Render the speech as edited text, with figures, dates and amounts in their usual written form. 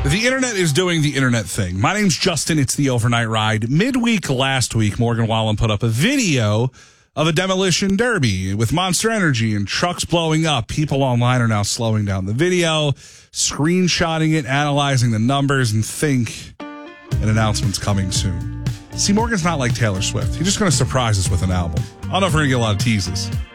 The internet is doing the internet thing. My name's Justin. It's the Overnight Ride. Midweek last week, Morgan Wallen put up a video of a demolition derby with Monster Energy and trucks blowing up. People online are now slowing down the video, screenshotting it, analyzing the numbers, and think an announcement's coming soon. See, Morgan's not like Taylor Swift. He's just going to surprise us with an album. I don't know if we're going to get a lot of teases.